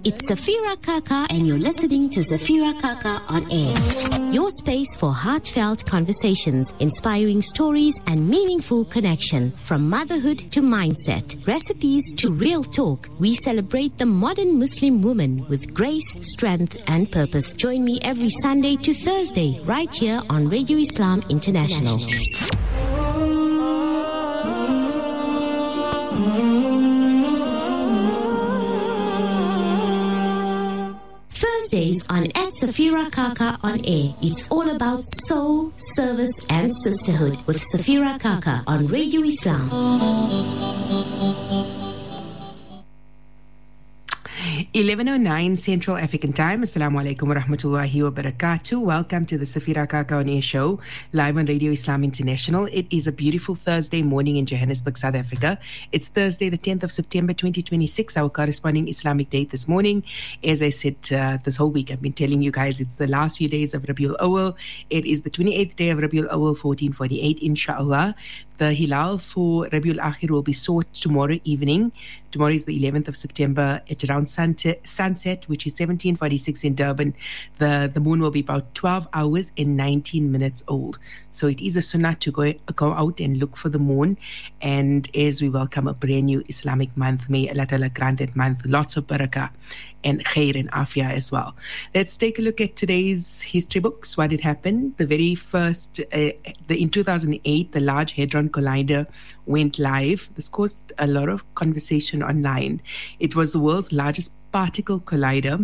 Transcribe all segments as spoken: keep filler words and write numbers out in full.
It's Safira Kaka and you're listening to Safira Kaka on Air. Your space for heartfelt conversations, inspiring stories and meaningful connection. From motherhood to mindset, recipes to real talk, we celebrate the modern Muslim woman with grace, strength and purpose. Join me every Sunday to Thursday right here on Radio Islam International. Thursdays on at Safira Kaka on Air. It's all about soul, service and sisterhood with Safira Kaka on Radio Islam. eleven oh nine Central African Time. Assalamu alaikum wa rahmatullahi wa barakatuh. Welcome to the Safira Kaka on Air show, live on Radio Islam International. It is a beautiful Thursday morning in Johannesburg, South Africa. It's Thursday, the tenth of September, twenty twenty-six, our corresponding Islamic date this morning. As I said, uh, this whole week I've been telling you guys it's the last few days of Rabiul Awal. It is the twenty-eighth day of Rabiul Awal, fourteen forty-eight, inshallah. The Hilal for Rabiul Akhir will be sought tomorrow evening. Tomorrow is the eleventh of September at around sunset, which is seventeen forty-six in Durban. The, the moon will be about twelve hours and nineteen minutes old. So it is a sunnah to go, go out and look for the moon. And as we welcome a brand new Islamic month, may Allah Ta'ala grant that month lots of barakah and khair and afiyah as well. Let's take a look at today's history books, what had happened. The very first, uh, the, in two thousand eight, the Large Hadron Collider went live. This caused a lot of conversation online. It was the world's largest particle collider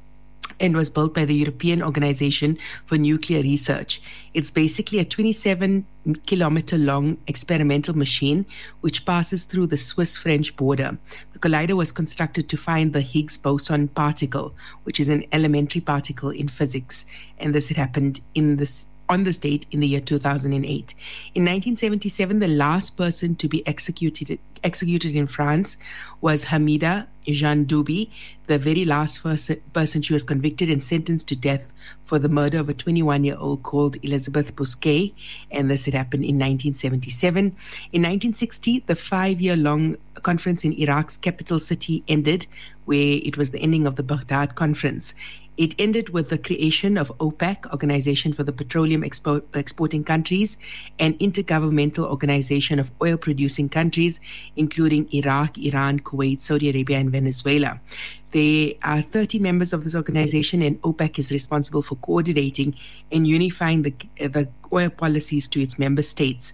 and was built by the European Organization for Nuclear Research. It's basically a twenty-seven kilometer long experimental machine which passes through the Swiss-French border. The collider was constructed to find the Higgs boson particle, which is an elementary particle in physics, and this had happened in this on this date in the year two thousand eight. In nineteen seventy-seven, the last person to be executed executed in France was Hamida Jean Duby, the very last person. She was convicted and sentenced to death for the murder of a twenty-one-year-old called Elizabeth Bousquet, and this had happened in nineteen seventy-seven. In nineteen sixty, the five-year-long conference in Iraq's capital city ended, where it was the ending of the Baghdad Conference. It ended with the creation of OPEC, Organization for the Petroleum Expo- Exporting Countries, an intergovernmental organization of oil-producing countries, including Iraq, Iran, Kuwait, Saudi Arabia, and Venezuela. There are thirty members of this organization, and OPEC is responsible for coordinating and unifying the, the oil policies to its member states.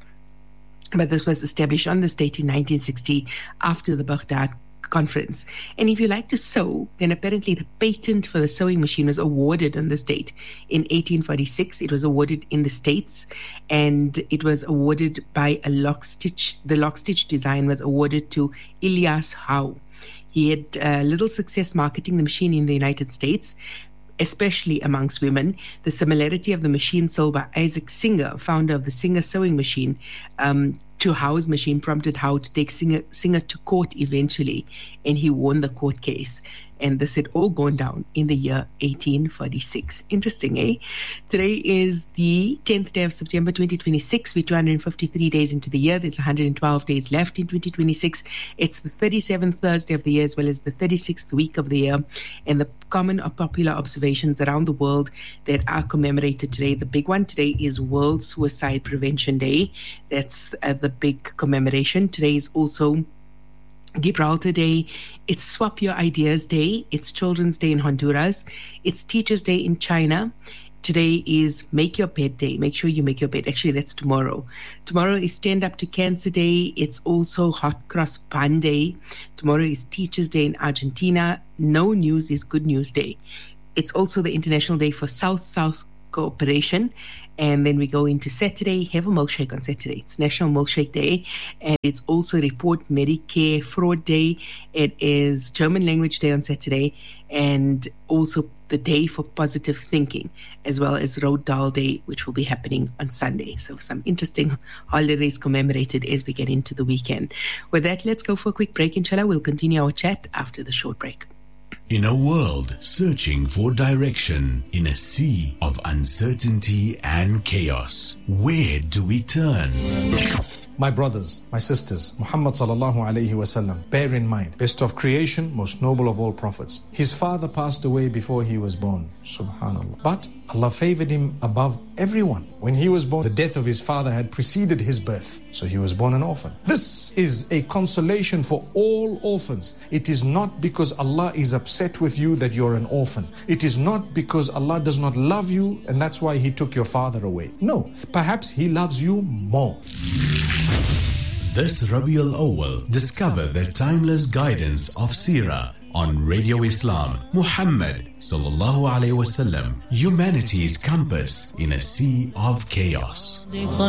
But this was established on this date in nineteen sixty after the Baghdad Conference. And if you like to sew, then apparently the patent for the sewing machine was awarded on this date in eighteen forty-six. It was awarded in the States, and it was awarded by a lock stitch. The lock stitch design was awarded to Elias Howe. He had uh, little success marketing the machine in the United States, especially amongst women. The similarity of the machine sold by Isaac Singer, founder of the Singer sewing machine, um, to Howe's machine prompted Howe to take Singer, Singer to court eventually, and he won the court case. And this had all gone down in the year eighteen forty-six. Interesting, eh? Today is the tenth day of September twenty twenty-six. We're two hundred fifty-three days into the year. There's one hundred twelve days left in twenty twenty-six. It's the thirty-seventh Thursday of the year, as well as the thirty-sixth week of the year. And the common or popular observations around the world that are commemorated today. The big one today is World Suicide Prevention Day. That's uh, the big commemoration. Today is also Gibraltar Day. It's Swap Your Ideas Day. It's Children's Day in Honduras. It's Teachers Day in China. Today is Make Your Bed Day. Make sure you make your bed. Actually, that's tomorrow. Tomorrow is Stand Up to Cancer Day. It's also Hot Cross Bun Day. Tomorrow is Teachers Day in Argentina. No News is Good News Day. It's also the International Day for South-South Cooperation. And then we go into Saturday, have a milkshake on Saturday. It's National Milkshake Day. And it's also Report Medicare Fraud Day. It is German Language Day on Saturday. And also the Day for Positive Thinking, as well as Road Doll Day, which will be happening on Sunday. So some interesting holidays commemorated as we get into the weekend. With that, let's go for a quick break. Inshallah, we'll continue our chat after the short break. In a world searching for direction, in a sea of uncertainty and chaos, where do we turn? My brothers, my sisters, Muhammad sallallahu alayhi wasallam, bear in mind, best of creation, most noble of all prophets. His father passed away before he was born, subhanallah. But Allah favored him above everyone. When he was born, the death of his father had preceded his birth, so he was born an orphan. This is a consolation for all orphans. It is not because Allah is upset with you that you're an orphan. It is not because Allah does not love you and that's why He took your father away. No, perhaps He loves you more. This Rabiul Awwal, discover the timeless guidance of Seerah on Radio Islam. Muhammad sallallahu alaihi wasallam, humanity's compass in a sea of chaos.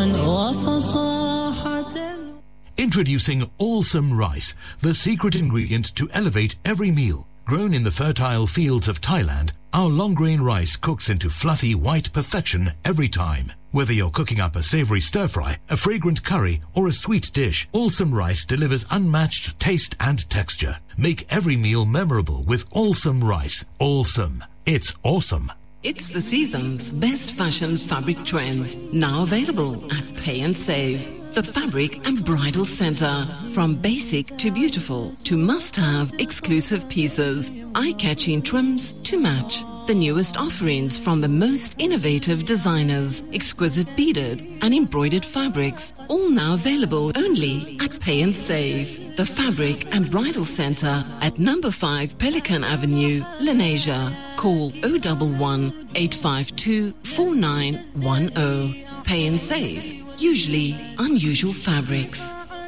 Introducing Awesome Rice, the secret ingredient to elevate every meal. Grown in the fertile fields of Thailand, our long-grain rice cooks into fluffy white perfection every time. Whether you're cooking up a savory stir-fry, a fragrant curry, or a sweet dish, Awesome Rice delivers unmatched taste and texture. Make every meal memorable with Awesome Rice. Awesome. It's awesome. It's the season's best fashion fabric trends, now available at Pay and Save. The Fabric and Bridal Center. From basic to beautiful to must-have exclusive pieces, eye-catching trims to match. The newest offerings from the most innovative designers, exquisite beaded and embroidered fabrics, all now available only at Pay and Save. The Fabric and Bridal Center at number five Pelican Avenue, Lenasia. Call oh one one, eight five two, four nine one oh. Pay and Save. Usually unusual fabrics.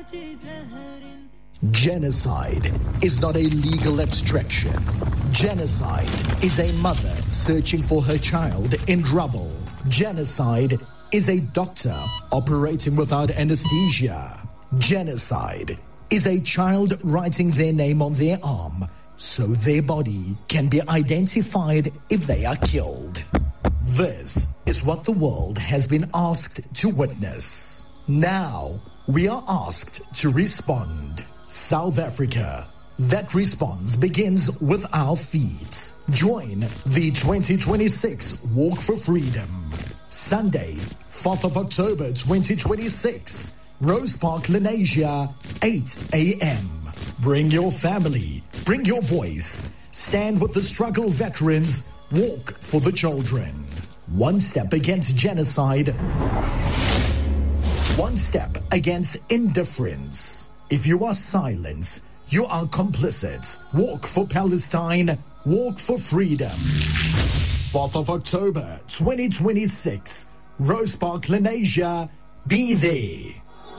Genocide is not a legal abstraction. Genocide is a mother searching for her child in rubble. Genocide is a doctor operating without anesthesia. Genocide is a child writing their name on their arm so their body can be identified if they are killed. This is what the world has been asked to witness. Now, we are asked to respond. South Africa. That response begins with our feet. Join the twenty twenty-six Walk for Freedom. Sunday, fourth of October twenty twenty-six. Rose Park, Lenasia, eight a.m. Bring your family. Bring your voice. Stand with the struggle veterans. Walk for the children. One step against genocide. One step against indifference. If you are silent, you are complicit. Walk for Palestine. Walk for freedom. fourth of October twenty twenty-six. Rose Park, Lenasia. Be there.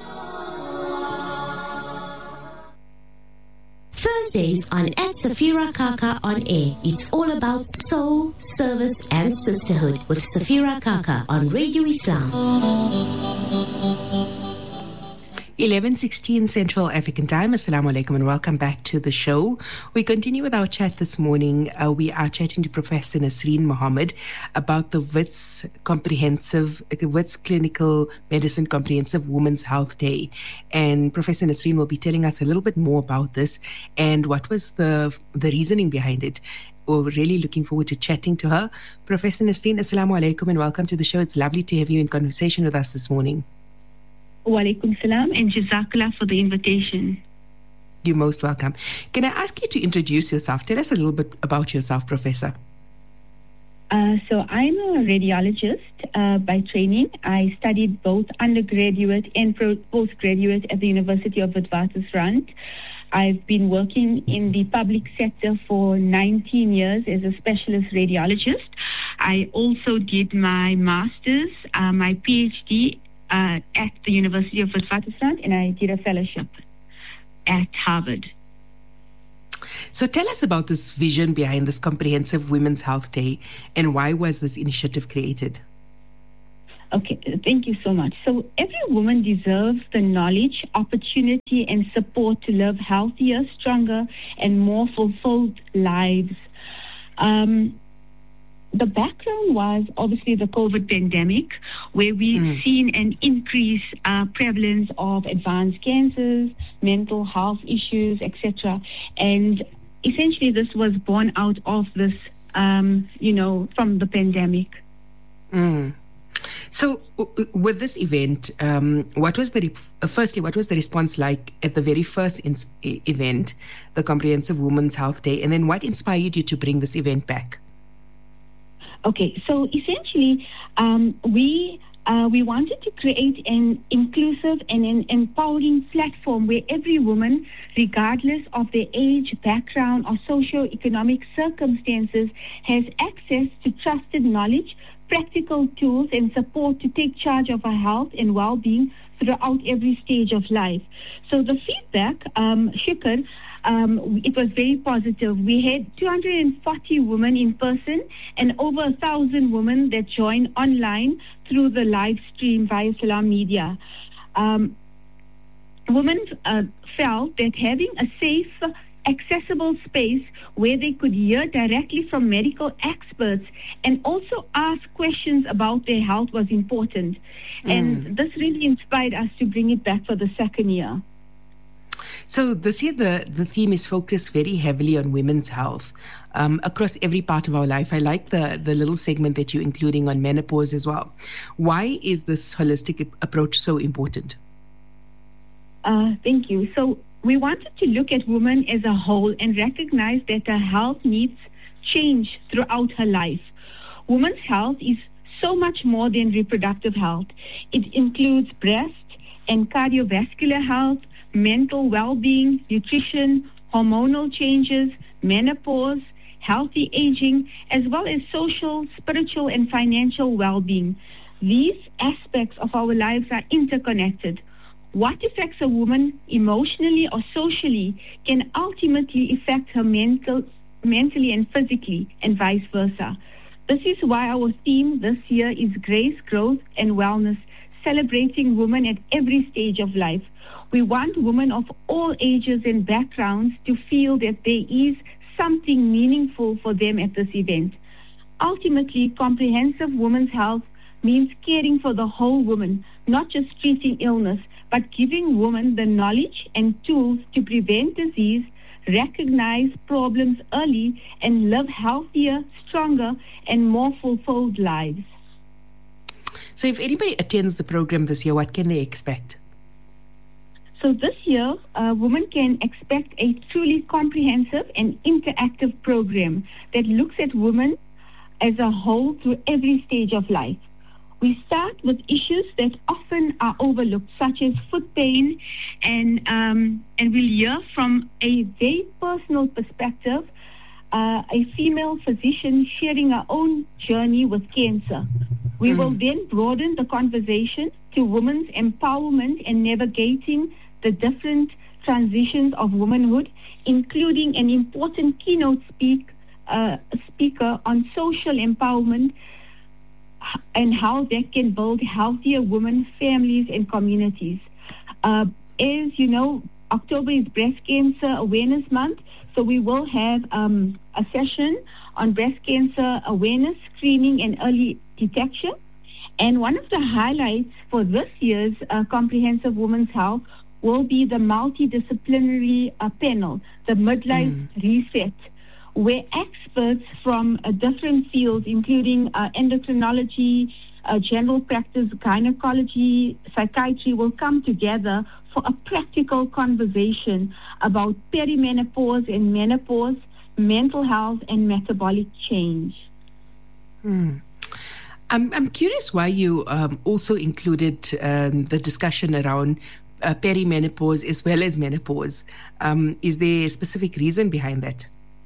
Thursdays on At Safira Kaka on Air. It's all about soul, service and sisterhood with Safira Kaka on Radio Islam. eleven sixteen Central African Time. Assalamu alaikum and welcome back to the show. We continue with our chat this morning. Uh, we are chatting to Professor Nasreen Mohammed about the Wits Comprehensive, Wits Clinical Medicine Comprehensive Women's Health Day. And Professor Nasreen will be telling us a little bit more about this and what was the the reasoning behind it. We're really looking forward to chatting to her. Professor Nasreen, assalamu alaikum and welcome to the show. It's lovely to have you in conversation with us this morning. Wa alaikum salam and jazakallah for the invitation. You're most welcome. Can I ask you to introduce yourself? Tell us a little bit about yourself, Professor. Uh, so I'm a radiologist uh, by training. I studied both undergraduate and pro- postgraduate at the University of Witwatersrand. I've been working in the public sector for nineteen years as a specialist radiologist. I also did my master's, uh, my PhD Uh, at the University of Witwatersrand, and I did a fellowship at Harvard. So tell us about this vision behind this Comprehensive Women's Health Day, and why was this initiative created? Okay, thank you so much. So every woman deserves the knowledge, opportunity, and support to live healthier, stronger, and more fulfilled lives. Um, The background was obviously the COVID pandemic, where we've mm. seen an increase uh, prevalence of advanced cancers, mental health issues, et cetera. And essentially, this was born out of this, um, you know, from the pandemic. Mm. So, w- with this event, um, what was the re- uh, firstly, what was the response like at the very first ins- e- event, the Comprehensive Women's Health Day, and then what inspired you to bring this event back? Okay, so essentially, um, we uh, we wanted to create an inclusive and an empowering platform where every woman, regardless of their age, background, or socio-economic circumstances, has access to trusted knowledge, practical tools, and support to take charge of her health and well-being throughout every stage of life. So the feedback, um, Shukr, Um, it was very positive. We had two hundred forty women in person and over a thousand women that joined online through the live stream via Salam Media. Um, women uh, felt that having a safe, accessible space where they could hear directly from medical experts and also ask questions about their health was important. Mm. And this really inspired us to bring it back for the second year. So this year, the, the theme is focused very heavily on women's health um, across every part of our life. I like the, the little segment that you're including on menopause as well. Why is this holistic approach so important? Uh, thank you. So we wanted to look at women as a whole and recognize that her health needs change throughout her life. Women's health is so much more than reproductive health. It includes breast and cardiovascular health, mental well-being, nutrition, hormonal changes, menopause, healthy aging, as well as social, spiritual, and financial well-being. These aspects of our lives are interconnected. What affects a woman emotionally or socially can ultimately affect her mental, mentally and physically, and vice versa. This is why our theme this year is Grace, Growth, and Wellness, celebrating women at every stage of life. We want women of all ages and backgrounds to feel that there is something meaningful for them at this event. Ultimately, comprehensive women's health means caring for the whole woman, not just treating illness, but giving women the knowledge and tools to prevent disease, recognize problems early, and live healthier, stronger, and more fulfilled lives. So if anybody attends the program this year, what can they expect? So this year, uh, women can expect a truly comprehensive and interactive program that looks at women as a whole through every stage of life. We start with issues that often are overlooked, such as foot pain, and um, and we'll hear from a very personal perspective, uh, a female physician sharing her own journey with cancer. We mm. will then broaden the conversation to women's empowerment and navigating the different transitions of womanhood, including an important keynote speak, uh, speaker on social empowerment and how that can build healthier women, families, and communities. Uh, as you know, October is Breast Cancer Awareness Month, so we will have um, a session on breast cancer awareness, screening, and early detection. And one of the highlights for this year's uh, Comprehensive Women's Health will be the multidisciplinary uh, panel, the Midlife mm. Reset, where experts from uh, different fields, including uh, endocrinology, uh, general practice, gynecology, psychiatry, will come together for a practical conversation about perimenopause and menopause, mental health, and metabolic change. Mm. I'm, I'm curious why you um, also included um, the discussion around uh, perimenopause as well as menopause. Um, is there a specific reason behind that?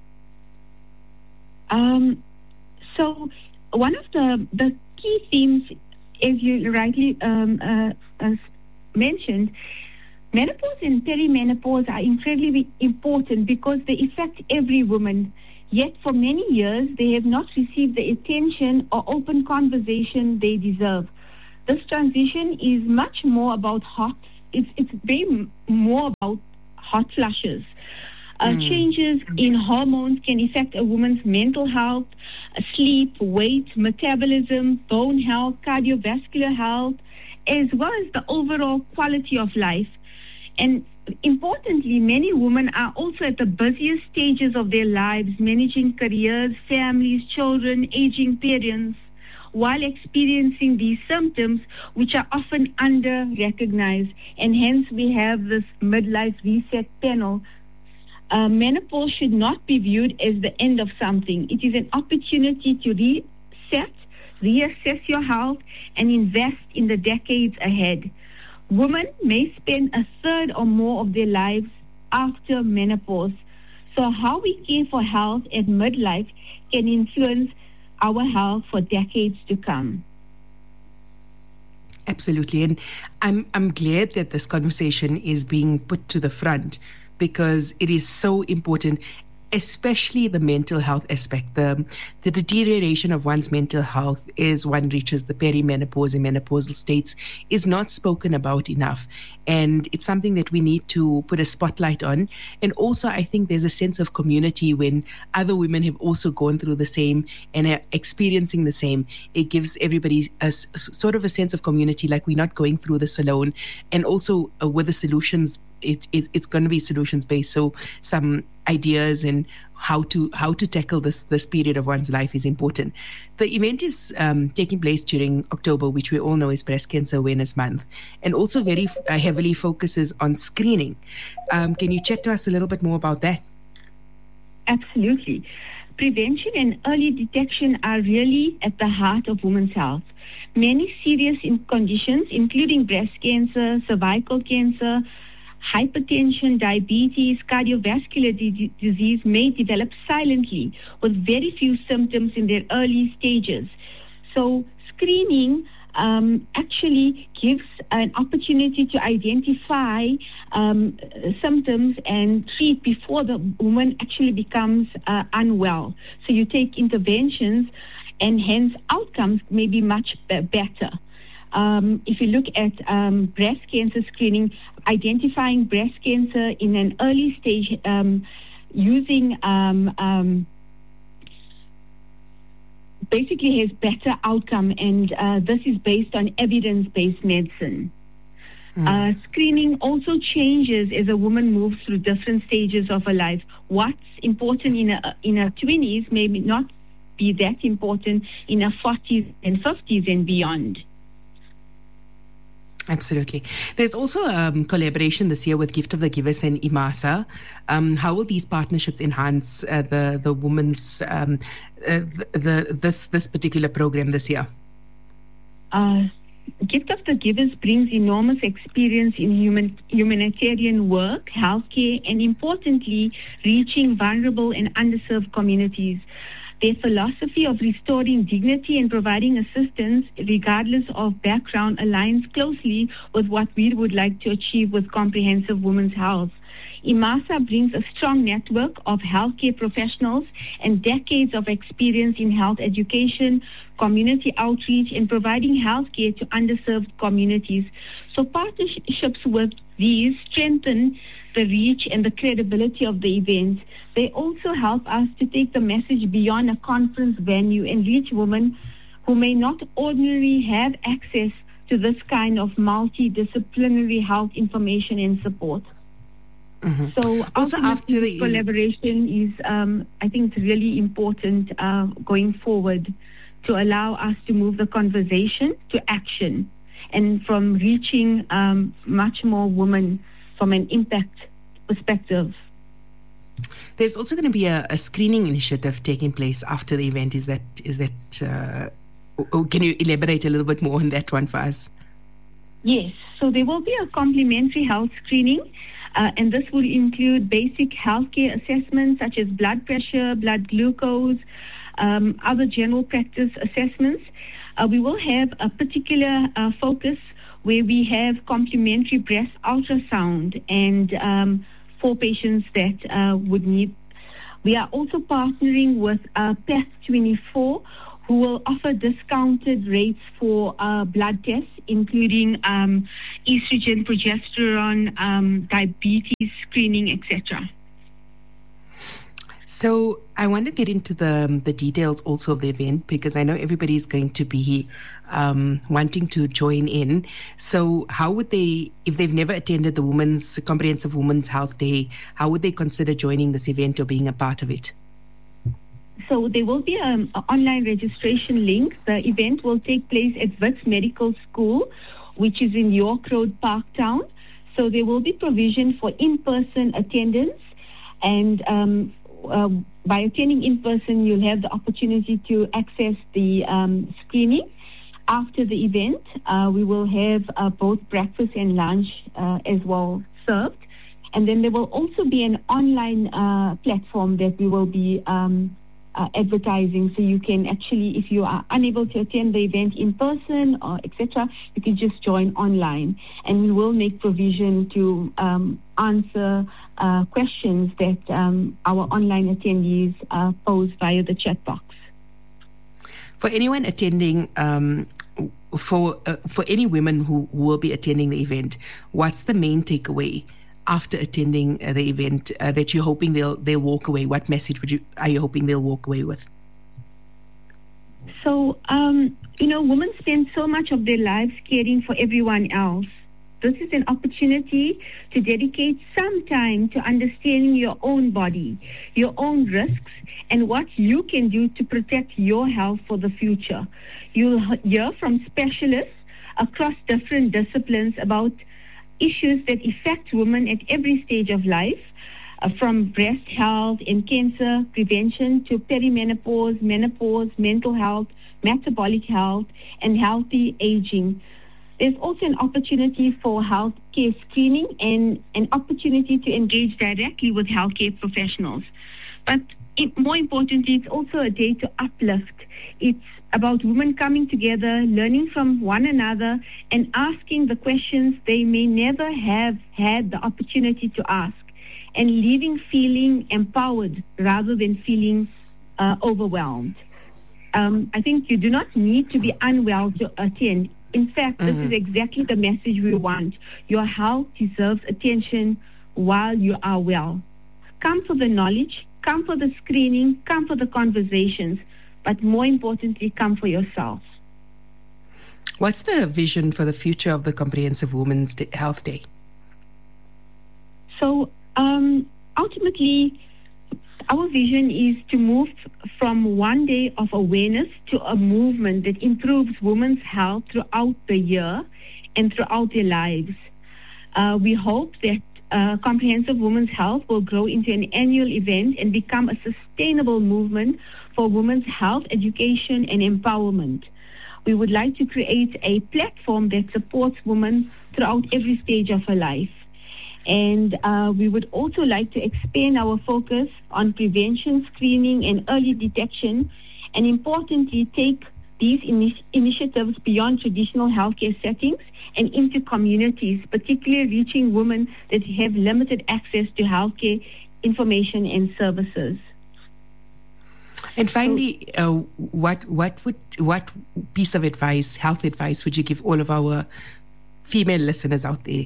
Um, so one of the, the key themes, as you rightly um, uh, uh, mentioned, menopause and perimenopause are incredibly important because they affect every woman. Yet for many years, they have not received the attention or open conversation they deserve. This transition is much more about hot, it's, it's very m- more about hot flushes. Uh, mm. Changes in hormones can affect a woman's mental health, uh, sleep, weight, metabolism, bone health, cardiovascular health, as well as the overall quality of life. And importantly, many women are also at the busiest stages of their lives, managing careers, families, children, aging parents. while experiencing these symptoms, which are often under-recognized. And hence we have this midlife reset panel. Uh, menopause should not be viewed as the end of something. It is an opportunity to reset, reassess your health, and invest in the decades ahead. Women may spend a third or more of their lives after menopause. So how we care for health at midlife can influence our health for decades to come. Absolutely. And I'm I'm glad that this conversation is being put to the front, because it is so important, especially the mental health aspect. The, the deterioration of one's mental health as one reaches the perimenopause and menopausal states is not spoken about enough. And it's something that we need to put a spotlight on. And also, I think there's a sense of community when other women have also gone through the same and are experiencing the same. It gives everybody a sort of a sense of community, like we're not going through this alone. And also uh, with the solutions, It, it, it's going to be solutions based. So some ideas and how to how to tackle this this period of one's life is important. The event is um, taking place during October, which we all know is Breast Cancer Awareness Month, and also very uh, heavily focuses on screening. Um, can you chat to us a little bit more about that? Absolutely. Prevention and early detection are really at the heart of women's health. Many serious conditions, including breast cancer, cervical cancer, hypertension, diabetes, cardiovascular d- disease may develop silently with very few symptoms in their early stages. So screening um, actually gives an opportunity to identify um, symptoms and treat before the woman actually becomes uh, unwell. So you take interventions, and hence outcomes may be much b- better. Um, if you look at um, breast cancer screening, identifying breast cancer in an early stage um, using um, um, basically has better outcome, and uh, this is based on evidence-based medicine. Mm. Uh, screening also changes as a woman moves through different stages of her life. What's important in her, in her twenties may not be that important in her forties and fifties and beyond. Absolutely. There's also a um, collaboration this year with Gift of the Givers and IMASA. Um, how will these partnerships enhance uh, the the women's um, uh, the, the this this particular program this year? Uh, Gift of the Givers brings enormous experience in human humanitarian work, healthcare, and importantly, reaching vulnerable and underserved communities. Their philosophy of restoring dignity and providing assistance regardless of background aligns closely with what we would like to achieve with comprehensive women's health. IMASA brings a strong network of healthcare professionals and decades of experience in health education, community outreach, and providing healthcare to underserved communities. So partnerships with these strengthen the reach and the credibility of the event. They also help us to take the message beyond a conference venue and reach women who may not ordinarily have access to this kind of multidisciplinary health information and support. Mm-hmm. So also after the collaboration is, um, I think, it's really important uh, going forward to allow us to move the conversation to action and from reaching um, much more women from an impact perspective. There's also going to be a, a screening initiative taking place after the event. Is that is that? Uh, oh, can you elaborate a little bit more on that one for us? Yes. So there will be a complimentary health screening, uh, and this will include basic healthcare assessments such as blood pressure, blood glucose, um, other general practice assessments. Uh, we will have a particular uh, focus where we have complimentary breast ultrasound and um, for patients that uh, would need. We are also partnering with uh, P A T twenty-four, who will offer discounted rates for uh, blood tests, including um, estrogen, progesterone, um, diabetes screening, et cetera. So I want to get into the the details also of the event, because I know everybody is going to be um, wanting to join in. So how would they, if they've never attended the Women's Comprehensive Women's Health Day, how would they consider joining this event or being a part of it? so there will be um, an online registration link. The event will take place at Wits Medical School, which is in York Road, Parktown. So there will be provision for in-person attendance, and um, uh, by attending in person, you'll have the opportunity to access the um, screening. After the event, uh, we will have uh, both breakfast and lunch uh, as well served. And then there will also be an online uh, platform that we will be um, uh, advertising. So you can actually, if you are unable to attend the event in person or et cetera, you can just join online. And we will make provision to um, answer uh, questions that um, our online attendees uh, pose via the chat box. For anyone attending, um, for uh, for any women who, who will be attending the event, what's the main takeaway after attending uh, the event uh, that you're hoping they'll they'll walk away? What message would you are you hoping they'll walk away with? So, um, you know, women spend so much of their lives caring for everyone else. This is an opportunity to dedicate some time to understanding your own body, your own risks, and what you can do to protect your health for the future. You'll hear from specialists across different disciplines about issues that affect women at every stage of life, uh, from breast health and cancer prevention to perimenopause, menopause, mental health, metabolic health, and healthy aging. There's also an opportunity for healthcare screening and an opportunity to engage directly with healthcare professionals. But it, more importantly, it's also a day to uplift. It's about women coming together, learning from one another, and asking the questions they may never have had the opportunity to ask, and leaving feeling empowered rather than feeling uh, overwhelmed. Um, I think you do not need to be unwell to attend. In fact, this mm-hmm. is exactly the message we want. Your health deserves attention while you are well. Come for the knowledge, come for the screening, come for the conversations, but more importantly, come for yourself. What's the vision for the future of the Comprehensive Women's Health Day? So, um, ultimately, our vision is to move from one day of awareness to a movement that improves women's health throughout the year and throughout their lives. Uh, we hope that uh, Comprehensive Women's Health will grow into an annual event and become a sustainable movement for women's health, education, and empowerment. We would like to create a platform that supports women throughout every stage of her life. And uh, we would also like to expand our focus on prevention, screening, and early detection, and importantly, take these initi- initiatives beyond traditional healthcare settings and into communities, particularly reaching women that have limited access to healthcare information and services. And finally, uh, what what would what piece of advice, health advice, would you give all of our female listeners out there?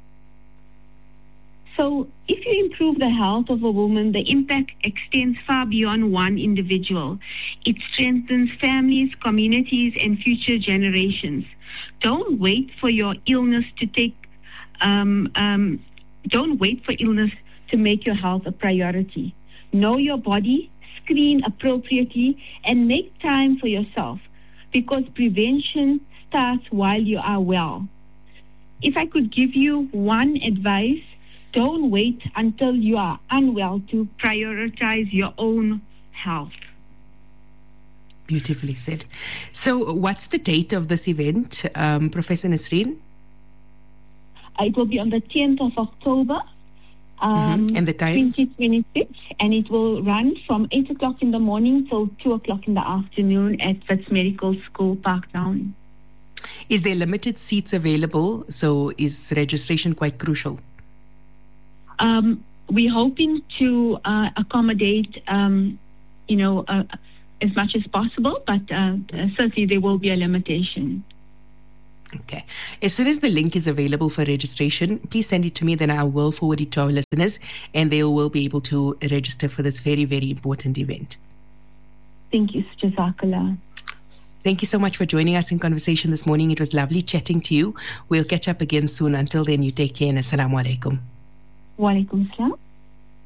So if you improve the health of a woman, the impact extends far beyond one individual. It strengthens families, communities, and future generations. Don't wait for your illness to take, um, um, don't wait for illness to make your health a priority. Know your body, screen appropriately, and make time for yourself, because prevention starts while you are well. If I could give you one advice, don't wait until you are unwell to prioritize your own health. Beautifully said. So what's the date of this event, um, Professor Nasreen? It will be on the tenth of October. Um, mm-hmm. And the time? twenty twenty-six, and it will run from eight o'clock in the morning till two o'clock in the afternoon at Wits Medical School, Parktown. Is there limited seats available? So is registration quite crucial? Um, we're hoping to uh, accommodate, um, you know, uh, as much as possible, but uh, certainly there will be a limitation. Okay. As soon as the link is available for registration, please send it to me, then I will forward it to our listeners, and they will be able to register for this very, very important event. Thank you, Jazakallah. Thank you so much for joining us in conversation this morning. It was lovely chatting to you. We'll catch up again soon. Until then, you take care and assalamu alaikum. Wa alaikum assalam.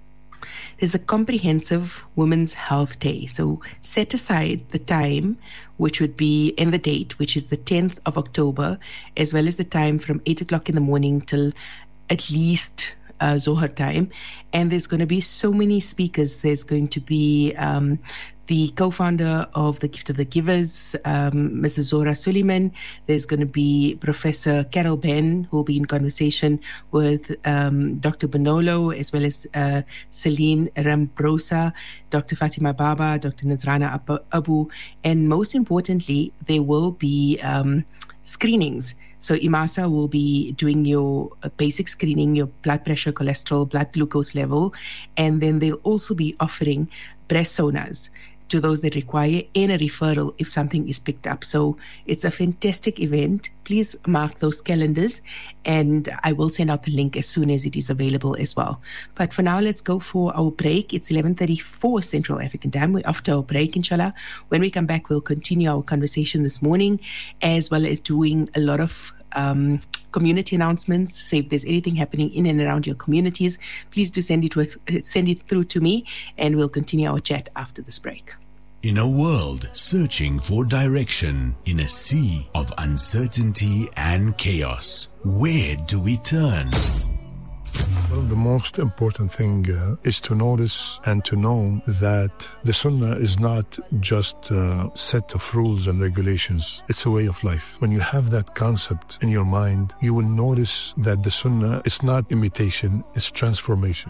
there's a comprehensive Women's Health Day. So set aside the time, which would be, in the date, which is the tenth of October, as well as the time from eight o'clock in the morning till at least uh, Zohar time. And there's going to be so many speakers. There's going to be um, the co-founder of the Gift of the Givers, um, Missus Zora Suleiman. There's going to be Professor Carol Ben, who will be in conversation with um, Doctor Bonolo, as well as uh, Celine Rambrosa, Doctor Fatima Baba, Doctor Nazrana Abu, and most importantly, there will be um, screenings. So IMASA will be doing your uh, basic screening, your blood pressure, cholesterol, blood glucose level, and then they'll also be offering breast sonas to those that require, and a referral if something is picked up. So it's a fantastic event. Please mark those calendars, and I will send out the link as soon as it is available as well. But for now, let's go for our break. It's eleven thirty-four Central African Time. We're after our break, inshallah. When we come back, we'll continue our conversation this morning, as well as doing a lot of Um, community announcements. So if there's anything happening in and around your communities, please do send it with send it through to me, and we'll continue our chat after this break. In a world searching for direction, in a sea of uncertainty and chaos, where do we turn? Well, the most important thing uh, is to notice and to know that the Sunnah is not just a set of rules and regulations. It's a way of life. When you have that concept in your mind, you will notice that the Sunnah is not imitation, it's transformation.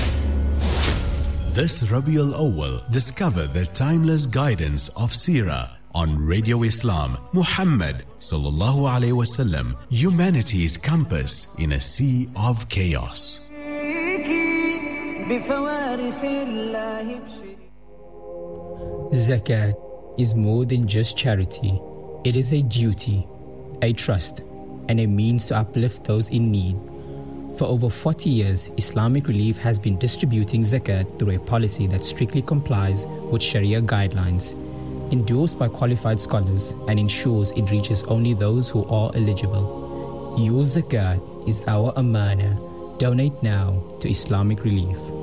This Rabiul Awwal, discover the timeless guidance of Seerah on Radio Islam. Muhammad sallallahu alaihi wasallam, humanity's compass in a sea of chaos. Zakat is more than just charity. It is a duty, a trust, and a means to uplift those in need. For over forty years, Islamic Relief has been distributing zakat through a policy that strictly complies with Sharia guidelines, endorsed by qualified scholars, and ensures it reaches only those who are eligible. Your zakat is our amana. Donate now to Islamic Relief.